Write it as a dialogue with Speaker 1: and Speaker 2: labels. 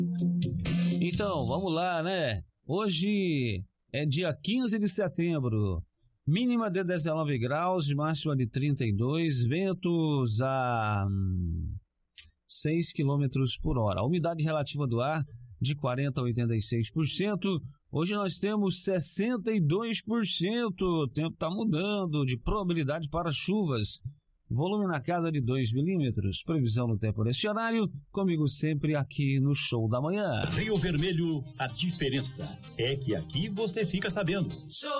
Speaker 1: Então, vamos lá, né? Hoje é dia 15 de setembro, mínima de 19 graus, máxima de 32, ventos a 6 quilômetros por hora. A umidade relativa do ar de 40% a 86%. Hoje nós temos 62%. O tempo está mudando, de probabilidade para chuvas. Volume na casa de 2 milímetros. Previsão no tempo neste horário. Comigo sempre aqui no Show da Manhã.
Speaker 2: Rio Vermelho, a diferença é que aqui você fica sabendo. Show